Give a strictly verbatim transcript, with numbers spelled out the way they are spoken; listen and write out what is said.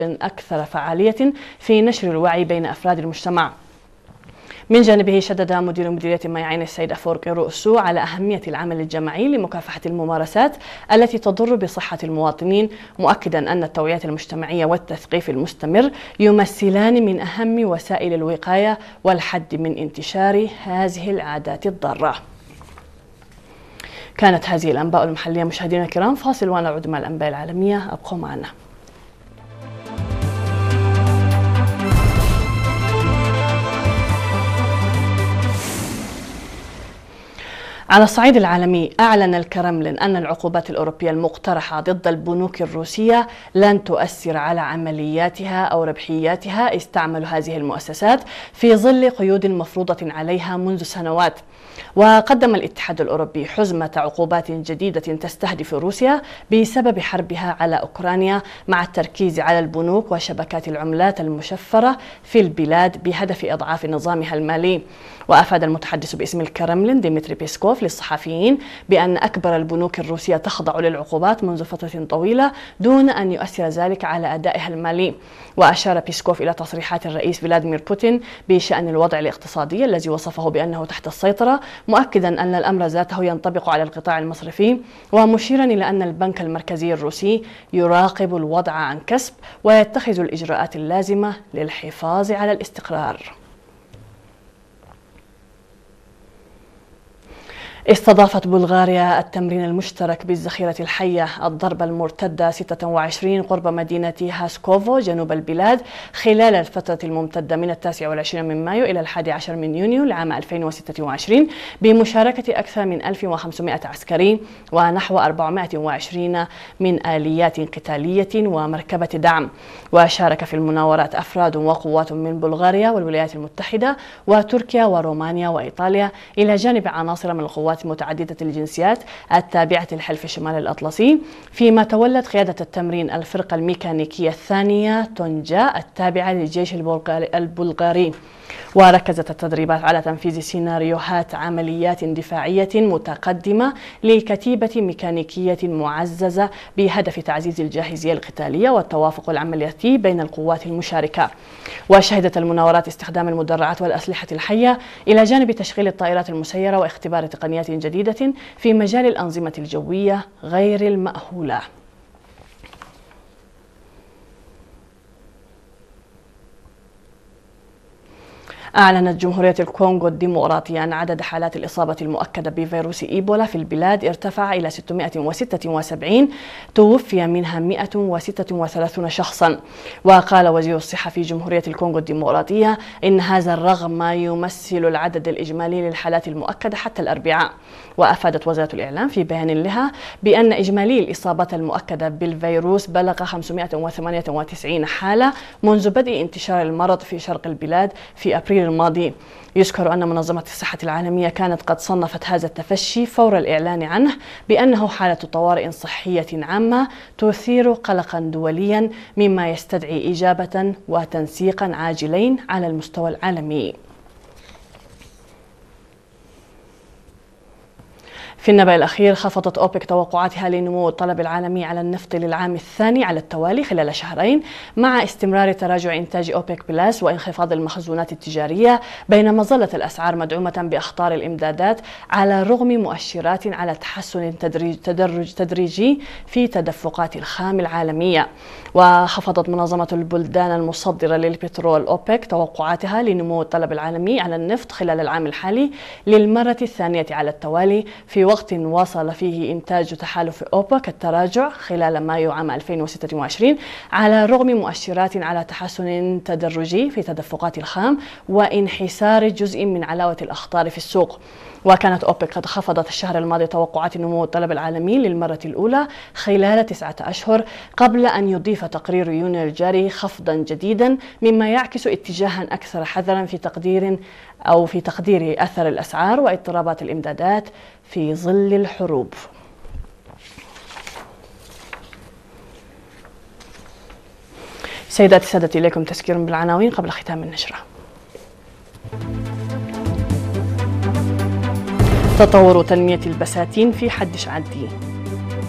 أكثر فعالية في نشر الوعي بين أفراد المجتمع. من جانبه شدد مدير مديرية مياعين السيد أفورقي رؤوسو على أهمية العمل الجماعي لمكافحة الممارسات التي تضر بصحة المواطنين، مؤكدا أن التوعية المجتمعية والتثقيف المستمر يمثلان من أهم وسائل الوقاية والحد من انتشار هذه العادات الضارة. كانت هذه الأنباء المحلية مشاهدينا الكرام، فاصل ونعود مع الأنباء العالمية، أبقوا معنا. على الصعيد العالمي، أعلن الكرملين أن العقوبات الأوروبية المقترحة ضد البنوك الروسية لن تؤثر على عملياتها أو ربحياتها استعمل هذه المؤسسات في ظل قيود مفروضة عليها منذ سنوات. وقدم الاتحاد الأوروبي حزمة عقوبات جديدة تستهدف روسيا بسبب حربها على أوكرانيا، مع التركيز على البنوك وشبكات العملات المشفرة في البلاد بهدف إضعاف نظامها المالي. وأفاد المتحدث باسم الكرملين ديمتري بيسكوف للصحفيين بأن أكبر البنوك الروسية تخضع للعقوبات منذ فترة طويلة دون أن يؤثر ذلك على أدائها المالي. وأشار بيسكوف إلى تصريحات الرئيس فلاديمير بوتين بشأن الوضع الاقتصادي الذي وصفه بأنه تحت السيطرة، مؤكدا أن الأمر ذاته ينطبق على القطاع المصرفي، ومشيرا إلى أن البنك المركزي الروسي يراقب الوضع عن كسب ويتخذ الإجراءات اللازمة للحفاظ على الاستقرار. استضافت بلغاريا التمرين المشترك بالذخيرة الحية الضربة المرتدة ستة وعشرين قرب مدينة هاسكوفو جنوب البلاد خلال الفترة الممتدة من التاسع والعشرين من مايو إلى الحادي عشر من يونيو لعام ألفين وستة وعشرين بمشاركة أكثر من ألف وخمسمائة عسكري ونحو أربعمائة وعشرين من آليات قتالية ومركبة دعم. وشارك في المناورات أفراد وقوات من بلغاريا والولايات المتحدة وتركيا ورومانيا وإيطاليا، إلى جانب عناصر من القوات متعددة الجنسيات التابعة للحلف الشمال الأطلسي، فيما تولت قيادة التمرين الفرقة الميكانيكية الثانية تونجا التابعة للجيش البلغاري. وركزت التدريبات على تنفيذ سيناريوهات عمليات دفاعية متقدمة لكتيبة ميكانيكية معززة بهدف تعزيز الجاهزية القتالية والتوافق العملياتي بين القوات المشاركة. وشهدت المناورات استخدام المدرعات والأسلحة الحية إلى جانب تشغيل الطائرات المسيرة واختبار تقنيات جديدة في مجال الأنظمة الجوية غير المأهولة. أعلنت جمهورية الكونغو الديمقراطية أن عدد حالات الإصابة المؤكدة بفيروس إيبولا في البلاد ارتفع إلى ستمائة وستة وسبعين، توفي منها مائة وستة وثلاثين شخصا. وقال وزير الصحة في جمهورية الكونغو الديمقراطية إن هذا الرقم يمثل العدد الإجمالي للحالات المؤكدة حتى الأربعاء. وأفادت وزارة الإعلام في بيان لها بأن إجمالي الإصابات المؤكدة بالفيروس بلغ خمسمائة وثمانية وتسعين حالة منذ بدء انتشار المرض في شرق البلاد في أبريل الماضي. يذكر أن منظمة الصحة العالمية كانت قد صنفت هذا التفشي فور الإعلان عنه بأنه حالة طوارئ صحية عامة تثير قلقا دوليا، مما يستدعي إجابة وتنسيقا عاجلين على المستوى العالمي. في النبأ الأخير، خفضت أوبك توقعاتها لنمو الطلب العالمي على النفط للعام الثاني على التوالي خلال شهرين، مع استمرار تراجع إنتاج أوبك بلاس وانخفاض المخزونات التجارية، بينما ظلت الأسعار مدعومة بأخطار الإمدادات على رغم مؤشرات على تحسن تدريج تدرج تدريجي في تدفقات الخام العالمية. وخفضت منظمة البلدان المصدرة للبترول أوبك توقعاتها لنمو الطلب العالمي على النفط خلال العام الحالي للمرة الثانية على التوالي، في وقت واصل فيه إنتاج تحالف أوبك التراجع خلال مايو عام ألفين وستة وعشرين على رغم مؤشرات على تحسن تدرجي في تدفقات الخام وانحسار جزء من علاوة الأخطار في السوق. وكانت أوبك قد خفضت الشهر الماضي توقعات نمو الطلب العالمي للمرة الأولى خلال تسعة أشهر، قبل أن يضيف تقرير يونيو الجاري خفضا جديدا، مما يعكس اتجاها أكثر حذرا في تقدير أو في تقدير أثر الأسعار واضطرابات الإمدادات في ظل الحروب. سيداتي سادتي، إليكم تذكير بالعناوين قبل ختام النشرة. تطور تنمية البساتين في حد شعدي.